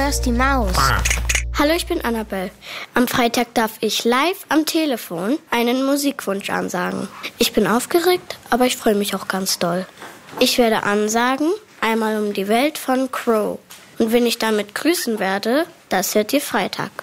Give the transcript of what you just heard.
hörst die Maus. Hallo, ich bin Annabelle. Am Freitag darf ich live am Telefon einen Musikwunsch ansagen. Ich bin aufgeregt, aber ich freue mich auch ganz doll. Ich werde ansagen, einmal um die Welt von Crow. Und wenn ich damit grüßen werde, das hört ihr Freitag.